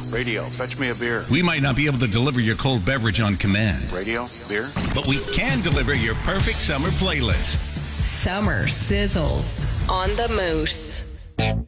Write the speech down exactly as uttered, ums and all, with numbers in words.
Radio, fetch me a beer. We might not be able to deliver your cold beverage on command. Radio, beer. But we can deliver your perfect summer playlist. Summer sizzles on the Moose.